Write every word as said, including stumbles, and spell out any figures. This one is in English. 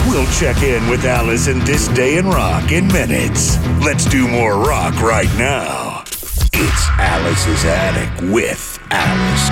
We'll check in with Alice in This Day in Rock in minutes. Let's do more rock right now. It's Alice's Attic with Alice